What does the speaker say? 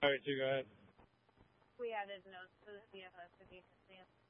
All right, you go ahead. We added notes to the investigation.